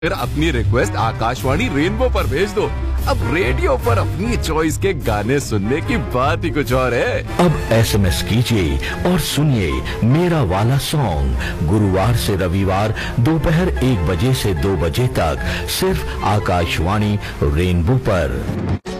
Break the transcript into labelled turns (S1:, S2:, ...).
S1: फिर अपनी request Akashvani rainbow पर भेज दो। अब रेडियो पर अपनी चॉइस के गाने सुनने की बात ही कुछ और है।
S2: अब एसएमएस कीजिए और सुनिए मेरा वाला सॉन्ग गुरुवार से रविवार दोपहर 1 बजे से 2 बजे तक सिर्फ आकाशवाणी रेनबो पर।